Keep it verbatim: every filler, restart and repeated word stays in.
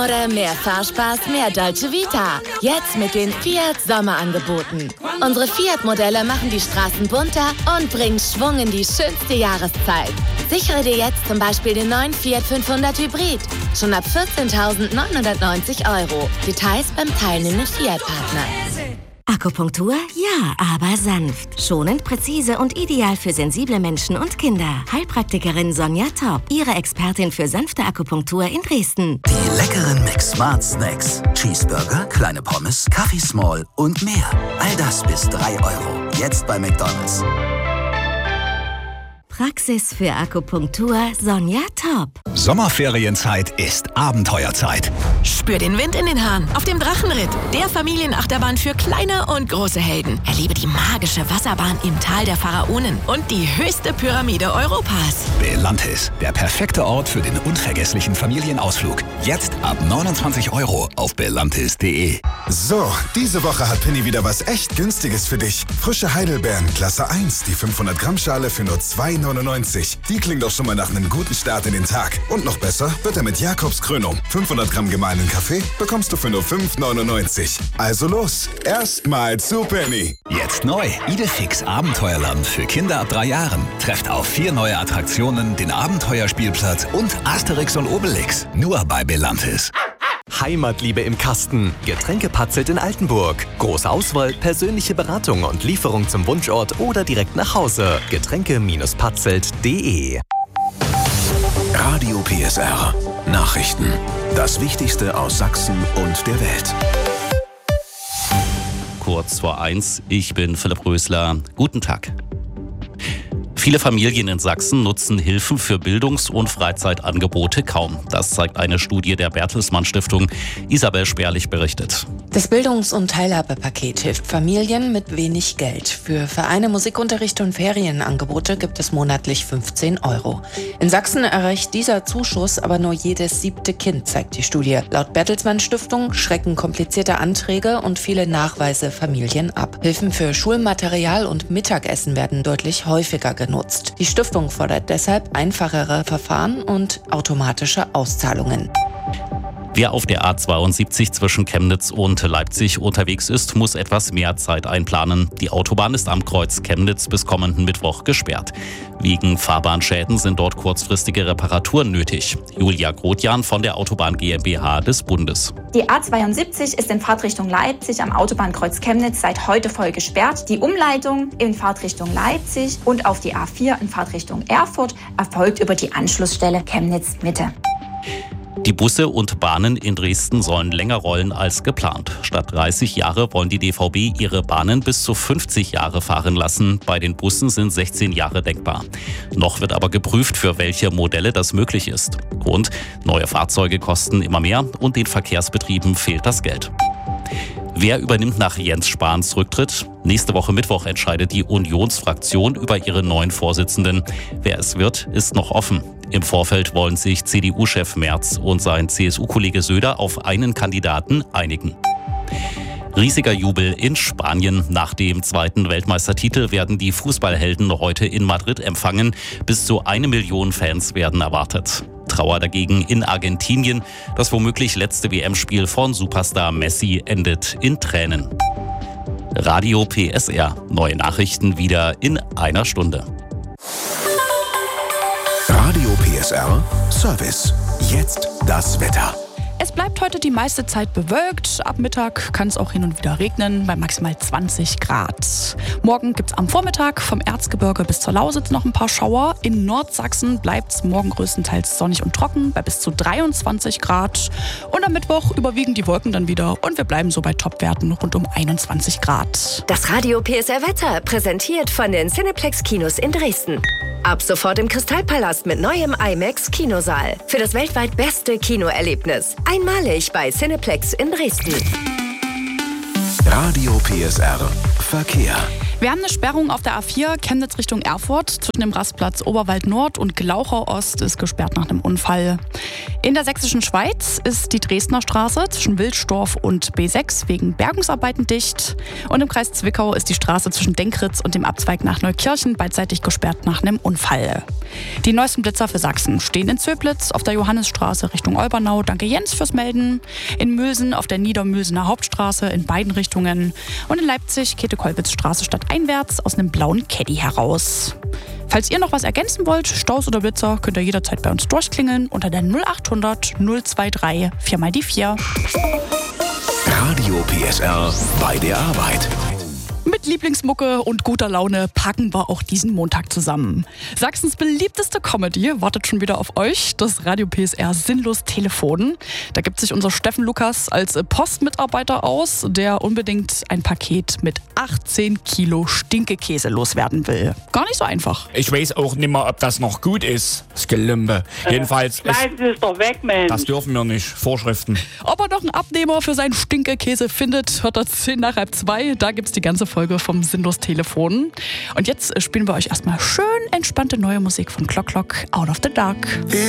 Oder mehr Fahrspaß, mehr Dolce Vita. Jetzt mit den Fiat Sommerangeboten. Unsere Fiat-Modelle machen die Straßen bunter und bringen Schwung in die schönste Jahreszeit. Sichere dir jetzt zum Beispiel den neuen Fiat fünfhundert Hybrid. Schon ab vierzehntausendneunhundertneunzig Euro. Details beim teilnehmenden Fiat-Partner. Akupunktur? Ja, aber sanft. Schonend, präzise und ideal für sensible Menschen und Kinder. Heilpraktikerin Sonja Top, Ihre Expertin für sanfte Akupunktur in Dresden. Die leckeren Mix Smart Snacks. Cheeseburger, kleine Pommes, Kaffee Small und mehr. All das bis drei Euro. Jetzt bei McDonald's. Praxis für Akupunktur Sonja Top. Sommerferienzeit ist Abenteuerzeit. Spür den Wind in den Haaren auf dem Drachenritt. Der Familienachterbahn für kleine und große Helden. Erlebe die magische Wasserbahn im Tal der Pharaonen und die höchste Pyramide Europas. Belantis, der perfekte Ort für den unvergesslichen Familienausflug. Jetzt ab neunundzwanzig Euro auf belantis punkt de. So, diese Woche hat Penny wieder was echt Günstiges für dich. Frische Heidelbeeren, Klasse eins, die fünfhundert Gramm Schale für nur zwei neunundneunzig. Die klingt doch schon mal nach einem guten Start in den Tag. Und noch besser wird er mit Jakobs Krönung. fünfhundert Gramm gemahlenen Kaffee bekommst du für nur fünf neunundneunzig. Also los, erstmal zu Penny. Jetzt neu, Idefix Abenteuerland für Kinder ab drei Jahren. Trefft auf vier neue Attraktionen, den Abenteuerspielplatz und Asterix und Obelix. Nur bei Belantis. Heimatliebe im Kasten. Getränke Patzelt in Altenburg. Große Auswahl, persönliche Beratung und Lieferung zum Wunschort oder direkt nach Hause. Getränke-patzelt punkt de. Radio P S R. Nachrichten. Das Wichtigste aus Sachsen und der Welt. Kurz vor eins, ich bin Philipp Rösler. Guten Tag. Viele Familien in Sachsen nutzen Hilfen für Bildungs- und Freizeitangebote kaum. Das zeigt eine Studie der Bertelsmann Stiftung. Isabel Sperlich berichtet. Das Bildungs- und Teilhabepaket hilft Familien mit wenig Geld. Für Vereine, Musikunterricht und Ferienangebote gibt es monatlich fünfzehn Euro. In Sachsen erreicht dieser Zuschuss aber nur jedes siebte Kind, zeigt die Studie. Laut Bertelsmann Stiftung schrecken komplizierte Anträge und viele Nachweise Familien ab. Hilfen für Schulmaterial und Mittagessen werden deutlich häufiger genutzt. Die Stiftung fordert deshalb einfachere Verfahren und automatische Auszahlungen. Wer auf der A zweiundsiebzig zwischen Chemnitz und Leipzig unterwegs ist, muss etwas mehr Zeit einplanen. Die Autobahn ist am Kreuz Chemnitz bis kommenden Mittwoch gesperrt. Wegen Fahrbahnschäden sind dort kurzfristige Reparaturen nötig. Julia Grotjan von der Autobahn GmbH des Bundes. Die A zweiundsiebzig ist in Fahrtrichtung Leipzig am Autobahnkreuz Chemnitz seit heute voll gesperrt. Die Umleitung in Fahrtrichtung Leipzig und auf die A vier in Fahrtrichtung Erfurt erfolgt über die Anschlussstelle Chemnitz Mitte. Die Busse und Bahnen in Dresden sollen länger rollen als geplant. Statt dreißig Jahre wollen die D V B ihre Bahnen bis zu fünfzig Jahre fahren lassen. Bei den Bussen sind sechzehn Jahre denkbar. Noch wird aber geprüft, für welche Modelle das möglich ist. Grund: neue Fahrzeuge kosten immer mehr und den Verkehrsbetrieben fehlt das Geld. Wer übernimmt nach Jens Spahns Rücktritt? Nächste Woche Mittwoch entscheidet die Unionsfraktion über ihre neuen Vorsitzenden. Wer es wird, ist noch offen. Im Vorfeld wollen sich C D U-Chef Merz und sein C S U-Kollege Söder auf einen Kandidaten einigen. Riesiger Jubel in Spanien. Nach dem zweiten Weltmeistertitel werden die Fußballhelden heute in Madrid empfangen. Bis zu eine Million Fans werden erwartet. Trauer dagegen in Argentinien. Das womöglich letzte W M-Spiel von Superstar Messi endet in Tränen. Radio P S R. Neue Nachrichten wieder in einer Stunde. Radio P S R Service. Jetzt das Wetter. Es bleibt heute die meiste Zeit bewölkt. Ab Mittag kann es auch hin und wieder regnen bei maximal zwanzig Grad. Morgen gibt es am Vormittag vom Erzgebirge bis zur Lausitz noch ein paar Schauer. In Nordsachsen bleibt es morgen größtenteils sonnig und trocken bei bis zu dreiundzwanzig Grad. Und am Mittwoch überwiegen die Wolken dann wieder und wir bleiben so bei Topwerten rund um einundzwanzig Grad. Das Radio P S R Wetter präsentiert von den Cineplex Kinos in Dresden. Ab sofort im Kristallpalast mit neuem IMAX Kinosaal. Für das weltweit beste Kinoerlebnis. Einmalig bei Cineplex in Dresden. Radio P S R Verkehr. Wir haben eine Sperrung auf der A vier, Chemnitz Richtung Erfurt. Zwischen dem Rastplatz Oberwald Nord und Glauchau Ost ist gesperrt nach einem Unfall. In der sächsischen Schweiz ist die Dresdner Straße zwischen Wilsdorf und B sechs wegen Bergungsarbeiten dicht. Und im Kreis Zwickau ist die Straße zwischen Denkritz und dem Abzweig nach Neukirchen beidseitig gesperrt nach einem Unfall. Die neuesten Blitzer für Sachsen stehen in Zöblitz auf der Johannisstraße Richtung Olbernau. Danke Jens fürs Melden. In Mülsen auf der Niedermülsener Hauptstraße in beiden Richtungen. Und in Leipzig Käthe-Kollwitz-Straße stadteinwärts aus einem blauen Caddy heraus. Falls ihr noch was ergänzen wollt, Staus oder Blitzer, könnt ihr jederzeit bei uns durchklingeln unter der null achthundert null drei drei vier mal die vier. Radio P S R bei der Arbeit. Mit Lieblingsmucke und guter Laune packen wir auch diesen Montag zusammen. Sachsens beliebteste Comedy wartet schon wieder auf euch, das Radio P S R Sinnlos Telefon. Da gibt sich unser Steffen Lukas als Postmitarbeiter aus, der unbedingt ein Paket mit achtzehn Kilo Stinkekäse loswerden will. Gar nicht so einfach. Ich weiß auch nicht mehr, ob das noch gut ist, das Gelümbe. Äh, Jedenfalls, schmeißen Sie es doch weg, Mensch. Das dürfen wir nicht, Vorschriften. Ob er noch einen Abnehmer für seinen Stinkekäse findet, hört er zehn nach halb zwei. Da gibt's die ganze Folge vom Sinnlos Telefon. Und jetzt spielen wir euch erstmal schön entspannte neue Musik von Clock Clock, Out of the Dark.